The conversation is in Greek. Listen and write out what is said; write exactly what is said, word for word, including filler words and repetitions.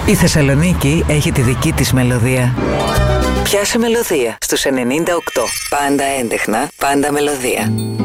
Η Θεσσαλονίκη έχει τη δική της μελωδία. Πιάσε μελωδία στους ενενήντα οκτώ. Πάντα έντεχνα, πάντα μελωδία.